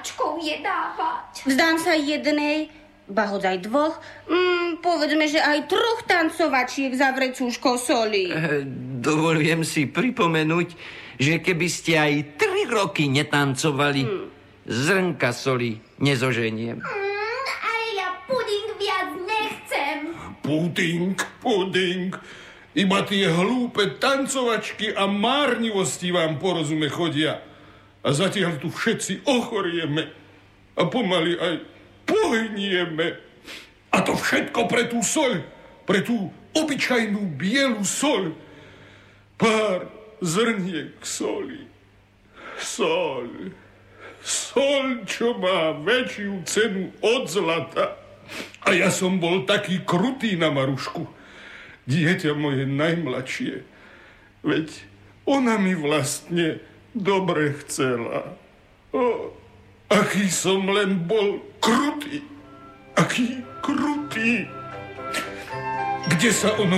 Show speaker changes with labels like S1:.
S1: tancovačkou je dávať.
S2: Vzdám sa jednej, ba hoď aj dvoch, povedzme, že aj 3 tancovačiek za vrecúško soli.
S3: Dovolujem si pripomenúť, že keby ste aj 3 roky netancovali, zrnka soli nezoženiem.
S1: Ale ja puding viac nechcem.
S4: Puding. Iba tie hlúpe tancovačky a márnivosti vám porozume chodia. A zatiaľ tu všetci ochorieme. A pomaly aj pohynieme. A to všetko pre tú soľ. Pre tú obyčajnú bielu soľ. Pár zrniek soli. Soľ, čo má väčšiu cenu od zlata. A ja som bol taký krutý na Marušku. Dieťa moje najmladšie. Veď ona mi vlastne dobre chcela. Aký som len bol krutý. Aký krutý. Kde sa ono